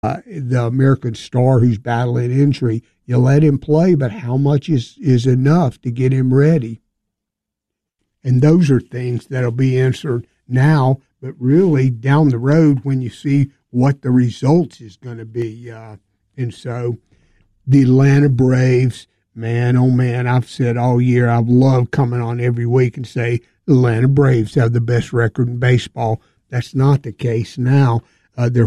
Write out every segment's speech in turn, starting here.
the American star who's battling injury. You let him play, but how much is enough to get him ready? And those are things that'll be answered now, but really down the road when you see what the results is going to be. And so the Atlanta Braves, man, oh man, I've said all year, I've loved coming on every week and say the Atlanta Braves have the best record in baseball. That's not the case now. They're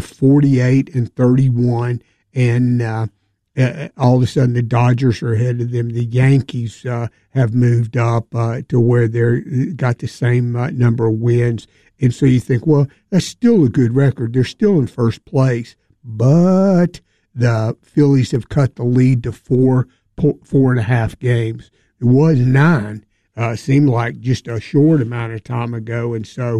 48-31, and all of a sudden the Dodgers are ahead of them. The Yankees have moved up to where they're got the same number of wins. And so you think, well, that's still a good record. They're still in first place. But the Phillies have cut the lead to 4.5 games. It was 9. Seemed like just a short amount of time ago. And so,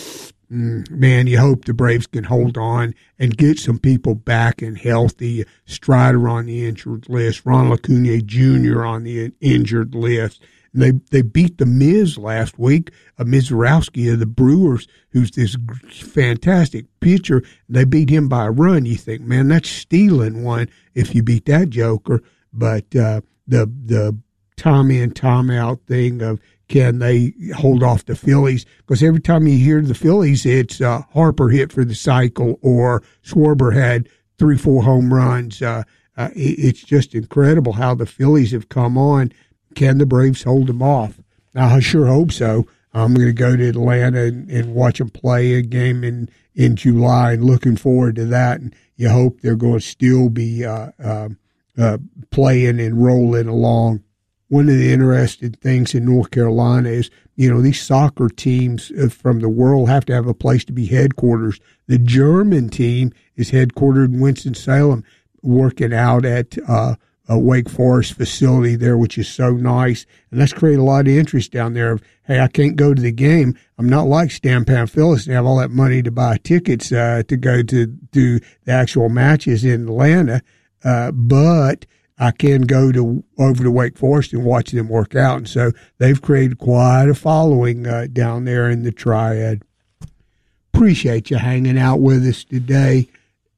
man, you hope the Braves can hold on and get some people back and healthy. Strider on the injured list, Ronald Acuna Jr. on the injured list. And they beat the Miz last week, Mizorowski of the Brewers, who's this fantastic pitcher. They beat him by a run. You think, man, that's stealing one if you beat that joker. But the time in, time out thing of can they hold off the Phillies? Because every time you hear the Phillies, it's Harper hit for the cycle or Schwarber had 3-4 home runs. It's just incredible how the Phillies have come on. Can the Braves hold them off? Now, I sure hope so. I'm going to go to Atlanta and watch them play a game in July and looking forward to that. And you hope they're going to still be playing and rolling along. One of the interesting things in North Carolina is, these soccer teams from the world have to have a place to be headquarters. The German team is headquartered in Winston-Salem, working out at a Wake Forest facility there, which is so nice. And that's created a lot of interest down there of, hey, I can't go to the game. I'm not like Stan Pamphilus and have all that money to buy tickets to go to the actual matches in Atlanta, but I can go over to Wake Forest and watch them work out. And so they've created quite a following down there in the Triad. Appreciate you hanging out with us today.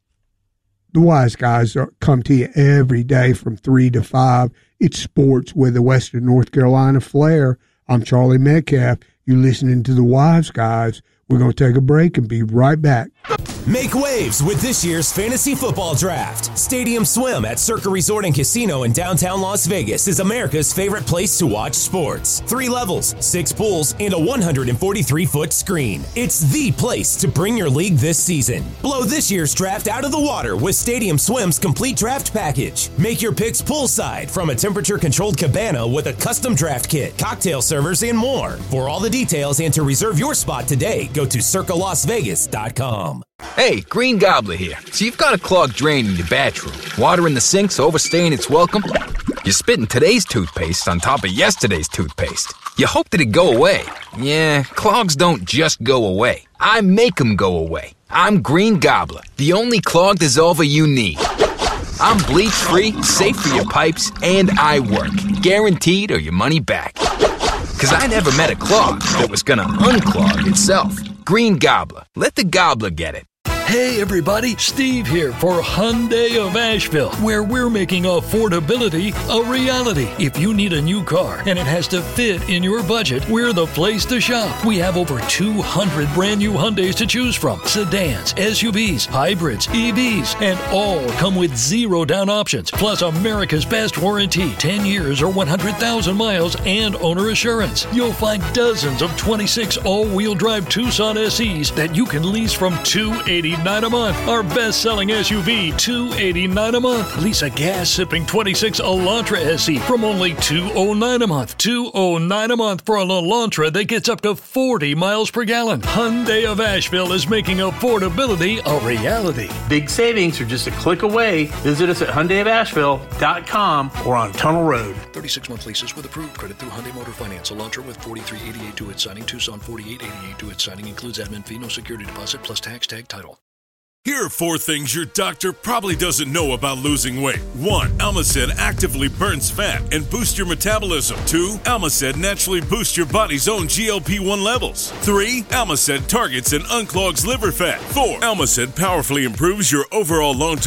The Wise Guys come to you every day from 3 to 5. It's sports with a Western North Carolina flair. I'm Charlie Metcalf. You're listening to The Wise Guys. We're going to take a break and be right back. Make waves with this year's fantasy football draft. Stadium Swim at Circa Resort and Casino in downtown Las Vegas is America's favorite place to watch sports. 3 levels, 6 pools, and a 143-foot screen. It's the place to bring your league this season. Blow this year's draft out of the water with Stadium Swim's complete draft package. Make your picks poolside from a temperature-controlled cabana with a custom draft kit, cocktail servers, and more. For all the details and to reserve your spot today, go to circalasvegas.com. Hey, Green Gobbler here. So you've got a clogged drain in your bathroom. Water in the sink's overstaying its welcome. You're spitting today's toothpaste on top of yesterday's toothpaste. You hope that it'd go away. Yeah, clogs don't just go away. I make them go away. I'm Green Gobbler, the only clog dissolver you need. I'm bleach-free, safe for your pipes, and I work. Guaranteed or your money back. Because I never met a clog that was gonna unclog itself. Green Gobbler. Let the gobbler get it. Hey everybody, Steve here for Hyundai of Asheville, where we're making affordability a reality. If you need a new car and it has to fit in your budget, we're the place to shop. We have over 200 brand new Hyundais to choose from. Sedans, SUVs, hybrids, EVs, and all come with 0 down options. Plus America's best warranty, 10 years or 100,000 miles and owner assurance. You'll find dozens of 26 all-wheel drive Tucson SEs that you can lease from $289 a month. Our best-selling SUV, $289 a month. Lease a gas-sipping 26 Elantra SE from only $209 a month. $209 a month for an Elantra that gets up to 40 miles per gallon. Hyundai of Asheville is making affordability a reality. Big savings are just a click away. Visit us at HyundaiofAsheville.com or on Tunnel Road. 36-month leases with approved credit through Hyundai Motor Finance. Elantra with 4388 to its signing. Tucson 4888 to its signing. Includes admin fee, no security deposit, plus tax tag title. Here are 4 things your doctor probably doesn't know about losing weight. 1. Almacid actively burns fat and boosts your metabolism. 2. Almacid naturally boosts your body's own GLP-1 levels. 3. Almacid targets and unclogs liver fat. 4. Almacid powerfully improves your overall long-term